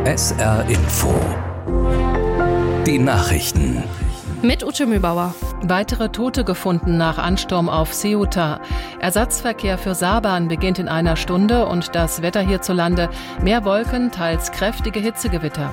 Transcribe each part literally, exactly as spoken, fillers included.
S R Info. Die Nachrichten. Mit Ute Mühlbauer. Weitere Tote gefunden nach Ansturm auf Ceuta. Ersatzverkehr für Saarbahn beginnt in einer Stunde und das Wetter hierzulande: mehr Wolken, teils kräftige Hitzegewitter.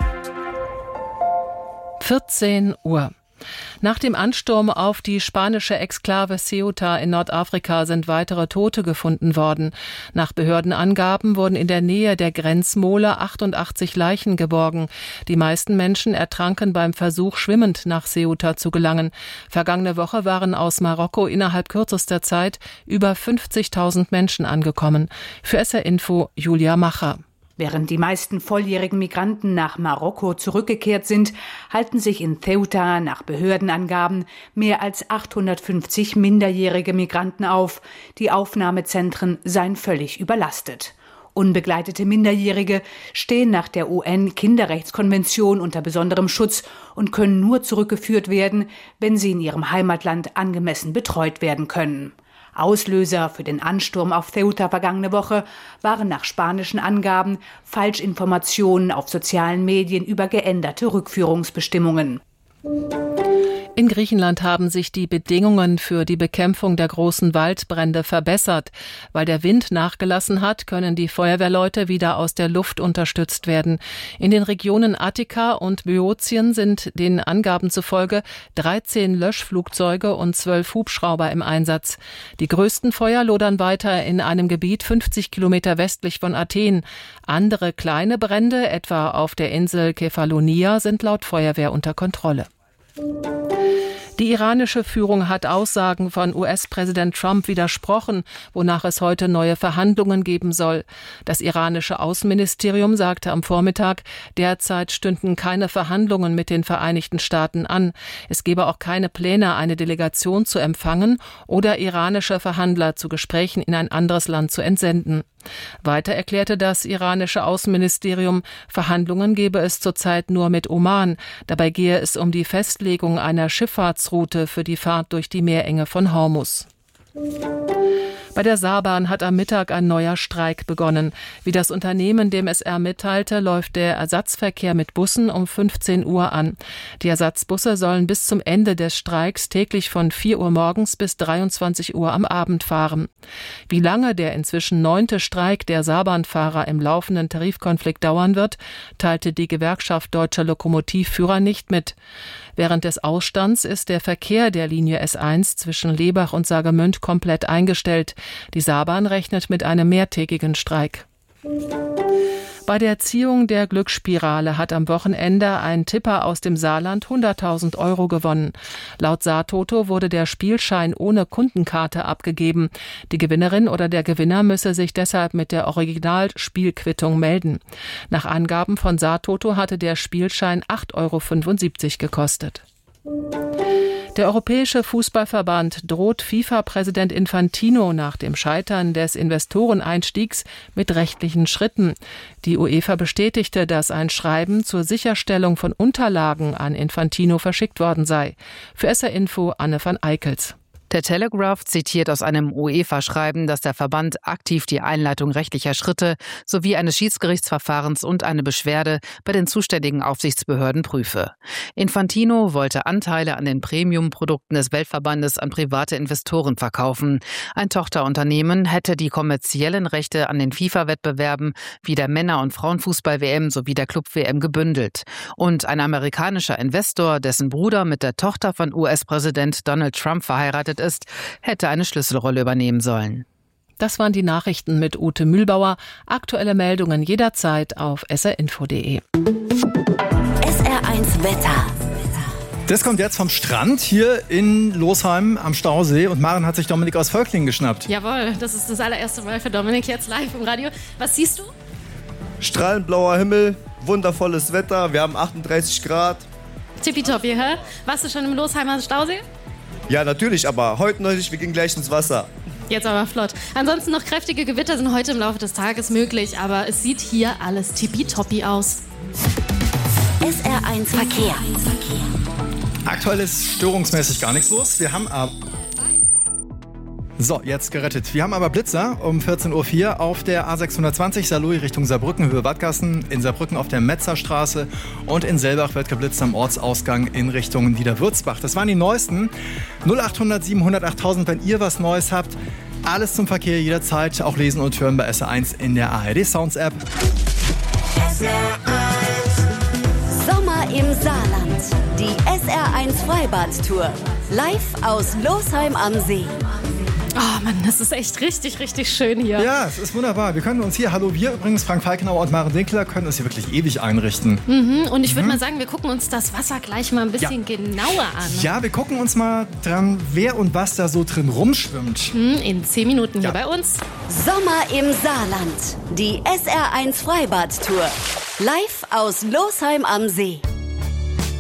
vierzehn Uhr. Nach dem Ansturm auf die spanische Exklave Ceuta in Nordafrika sind weitere Tote gefunden worden. Nach Behördenangaben wurden in der Nähe der Grenzmole achtundachtzig Leichen geborgen. Die meisten Menschen ertranken beim Versuch, schwimmend nach Ceuta zu gelangen. Vergangene Woche waren aus Marokko innerhalb kürzester Zeit über fünfzigtausend Menschen angekommen. Für S R Info Julia Macher. Während die meisten volljährigen Migranten nach Marokko zurückgekehrt sind, halten sich in Ceuta nach Behördenangaben mehr als achthundertfünfzig minderjährige Migranten auf. Die Aufnahmezentren seien völlig überlastet. Unbegleitete Minderjährige stehen nach der U N-Kinderrechtskonvention unter besonderem Schutz und können nur zurückgeführt werden, wenn sie in ihrem Heimatland angemessen betreut werden können. Auslöser für den Ansturm auf Ceuta vergangene Woche waren nach spanischen Angaben Falschinformationen auf sozialen Medien über geänderte Rückführungsbestimmungen. In Griechenland haben sich die Bedingungen für die Bekämpfung der großen Waldbrände verbessert. Weil der Wind nachgelassen hat, können die Feuerwehrleute wieder aus der Luft unterstützt werden. In den Regionen Attika und Böotien sind den Angaben zufolge dreizehn Löschflugzeuge und zwölf Hubschrauber im Einsatz. Die größten Feuer lodern weiter in einem Gebiet fünfzig Kilometer westlich von Athen. Andere kleine Brände, etwa auf der Insel Kefalonia, sind laut Feuerwehr unter Kontrolle. Die iranische Führung hat Aussagen von U S-Präsident Trump widersprochen, wonach es heute neue Verhandlungen geben soll. Das iranische Außenministerium sagte am Vormittag, derzeit stünden keine Verhandlungen mit den Vereinigten Staaten an. Es gebe auch keine Pläne, eine Delegation zu empfangen oder iranische Verhandler zu Gesprächen in ein anderes Land zu entsenden. Weiter erklärte das iranische Außenministerium, Verhandlungen gebe es zurzeit nur mit Oman. Dabei gehe es um die Festlegung einer Schifffahrtsroute für die Fahrt durch die Meerenge von Hormuz. Bei der Saarbahn hat am Mittag ein neuer Streik begonnen. Wie das Unternehmen dem S R mitteilte, läuft der Ersatzverkehr mit Bussen um fünfzehn Uhr an. Die Ersatzbusse sollen bis zum Ende des Streiks täglich von vier Uhr morgens bis dreiundzwanzig Uhr am Abend fahren. Wie lange der inzwischen neunte Streik der Saarbahnfahrer im laufenden Tarifkonflikt dauern wird, teilte die Gewerkschaft Deutscher Lokomotivführer nicht mit. Während des Ausstands ist der Verkehr der Linie S eins zwischen Lebach und Saargemünd komplett eingestellt. Die Saarbahn rechnet mit einem mehrtägigen Streik. Bei der Ziehung der Glücksspirale hat am Wochenende ein Tipper aus dem Saarland hunderttausend Euro gewonnen. Laut Saartoto wurde der Spielschein ohne Kundenkarte abgegeben. Die Gewinnerin oder der Gewinner müsse sich deshalb mit der Originalspielquittung melden. Nach Angaben von Saartoto hatte der Spielschein acht Euro fünfundsiebzig gekostet. Der Europäische Fußballverband droht FIFA-Präsident Infantino nach dem Scheitern des Investoreneinstiegs mit rechtlichen Schritten. Die UEFA bestätigte, dass ein Schreiben zur Sicherstellung von Unterlagen an Infantino verschickt worden sei. Für S R Info Anne van Eickels. Der Telegraph zitiert aus einem UEFA-Schreiben, dass der Verband aktiv die Einleitung rechtlicher Schritte sowie eines Schiedsgerichtsverfahrens und eine Beschwerde bei den zuständigen Aufsichtsbehörden prüfe. Infantino wollte Anteile an den Premium-Produkten des Weltverbandes an private Investoren verkaufen. Ein Tochterunternehmen hätte die kommerziellen Rechte an den FIFA-Wettbewerben wie der Männer- und Frauenfußball-W M sowie der Club-W M gebündelt. Und ein amerikanischer Investor, dessen Bruder mit der Tochter von U S-Präsident Donald Trump verheiratet ist, hätte eine Schlüsselrolle übernehmen sollen. Das waren die Nachrichten mit Ute Mühlbauer. Aktuelle Meldungen jederzeit auf s r info punkt d e. S R eins Wetter. Das kommt jetzt vom Strand hier in Losheim am Stausee und Maren hat sich Dominik aus Völklingen geschnappt. Jawohl, das ist das allererste Mal für Dominik jetzt live im Radio. Was siehst du? Strahlend blauer Himmel, wundervolles Wetter, wir haben achtunddreißig Grad. Tippitoppi, hä? Warst du schon im Losheimer Stausee? Ja, natürlich, aber heute noch nicht, wir gehen gleich ins Wasser. Jetzt aber flott. Ansonsten noch kräftige Gewitter sind heute im Laufe des Tages möglich, aber es sieht hier alles tippitoppi aus. S R eins Verkehr. Verkehr. Aktuell ist störungsmäßig gar nichts los. Wir haben ab So, jetzt gerettet. Wir haben aber Blitzer um vierzehn Uhr vier auf der A sechshundertzwanzig Saarlouis Richtung Saarbrücken, Höhe Wadgassen, in Saarbrücken auf der Metzerstraße und in Selbach wird geblitzt am Ortsausgang in Richtung Niederwürzbach. Das waren die neuesten. null achthundert siebenhundert achttausend, wenn ihr was Neues habt. Alles zum Verkehr jederzeit, auch lesen und hören bei S R eins in der A R D Sounds App. S R eins. Sommer im Saarland. Die S R eins Freibad-Tour. Live aus Losheim am See. Oh Mann, das ist echt richtig, richtig schön hier. Ja, es ist wunderbar. Wir können uns hier, hallo wir übrigens, Frank Falkenauer und Maren Winkler, können uns hier wirklich ewig einrichten. Mhm, und ich würde mhm. mal sagen, wir gucken uns das Wasser gleich mal ein bisschen ja. genauer an. Ja, wir gucken uns mal dran, wer und was da so drin rumschwimmt. Mhm, in zehn Minuten hier ja. bei uns. Sommer im Saarland. Die S R eins Freibad-Tour. Live aus Losheim am See.